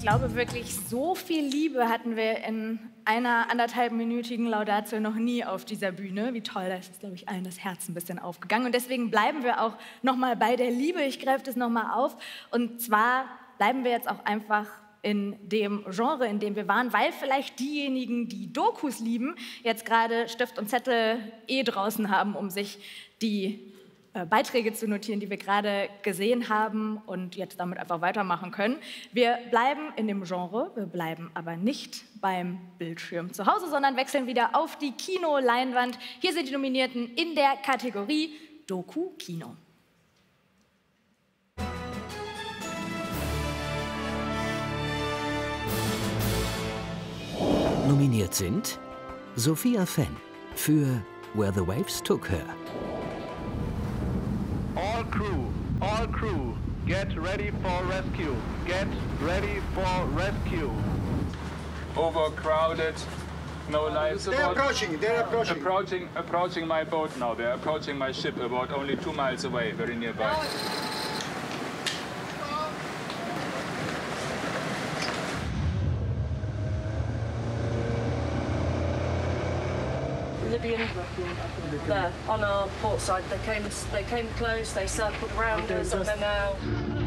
glaube wirklich, so viel Liebe hatten wir in einer 1,5-minütigen Laudatio noch nie auf dieser Bühne. Wie toll, da ist, glaube ich, allen das Herz ein bisschen aufgegangen. Und deswegen bleiben wir auch noch mal bei der Liebe. Ich greife das noch mal auf. Und zwar bleiben wir jetzt auch einfach in dem Genre, in dem wir waren, weil vielleicht diejenigen, die Dokus lieben, jetzt gerade Stift und Zettel draußen haben, um sich die Beiträge zu notieren, die wir gerade gesehen haben und jetzt damit einfach weitermachen können. Wir bleiben in dem Genre, wir bleiben aber nicht beim Bildschirm zu Hause, sondern wechseln wieder auf die Kinoleinwand. Hier sind die Nominierten in der Kategorie Doku-Kino. Nominiert sind Sophia Fenn für Where the Waves Took Her. All crew, get ready for rescue. Get ready for rescue. Overcrowded, no lives. They're approaching. Approaching my boat now. They're approaching my ship about only 2 miles away, very nearby. Libyan there on our port side. They came close, they circled around us, and they're now.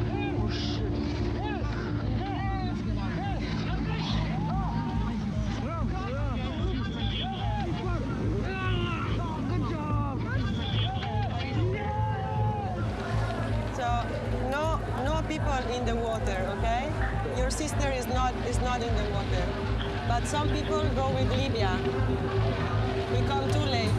So no people in the water, okay? Your sister is not in the water, but some people go with Libya. We come too late.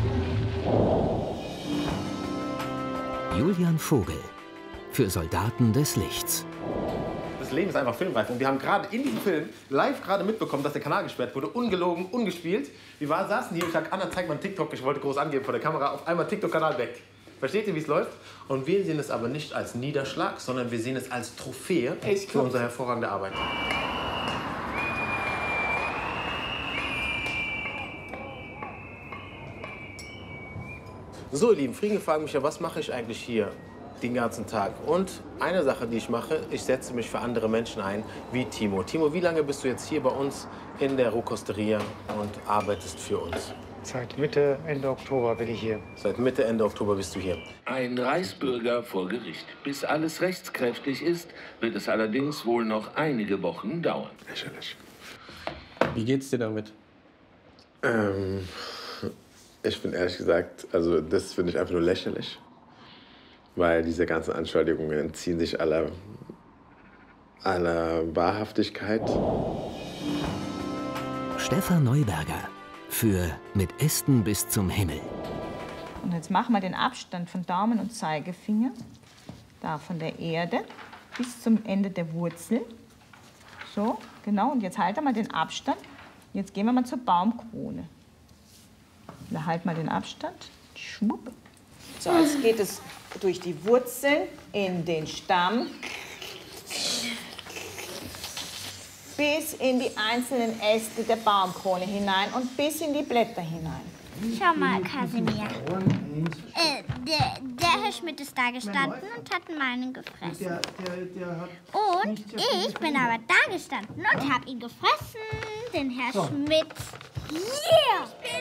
Julian Vogel für Soldaten des Lichts. Das Leben ist einfach filmreif. Und wir haben gerade in diesem Film live gerade mitbekommen, dass der Kanal gesperrt wurde. Ungelogen, ungespielt. Wir saßen hier und ich sag, Anna, zeig mal einen TikTok. Ich wollte groß angeben vor der Kamera. Auf einmal TikTok-Kanal weg. Versteht ihr, wie es läuft? Und wir sehen es aber nicht als Niederschlag, sondern wir sehen es als Trophäe für unsere hervorragende Arbeit. So, ihr Lieben, Frieden fragen mich ja, was mache ich eigentlich hier den ganzen Tag? Und eine Sache, die ich mache, ich setze mich für andere Menschen ein, wie Timo. Timo, wie lange bist du jetzt hier bei uns in der Rohkosteria und arbeitest für uns? Seit Mitte, Ende Oktober bin ich hier. Seit Mitte, Ende Oktober bist du hier. Ein Reichsbürger vor Gericht. Bis alles rechtskräftig ist, wird es allerdings wohl noch einige Wochen dauern. Lächerlich. Wie geht's dir damit? Ich bin ehrlich gesagt, also das finde ich einfach nur lächerlich. Weil diese ganzen Anschuldigungen entziehen sich aller Wahrhaftigkeit. Stefan Neuberger für Mit Ästen bis zum Himmel. Und jetzt machen wir den Abstand von Daumen und Zeigefinger, da von der Erde bis zum Ende der Wurzel. So, genau. Und jetzt halten wir den Abstand. Jetzt gehen wir mal zur Baumkrone. Da halt mal den Abstand. Schwupp. So, jetzt geht es durch die Wurzeln in den Stamm bis in die einzelnen Äste der Baumkrone hinein und bis in die Blätter hinein. Schau mal, Kasimir. Der Herr Schmidt ist da gestanden und hat meinen gefressen. Und ich bin aber da gestanden und habe ihn gefressen, den Herr Schmidt. Yeah!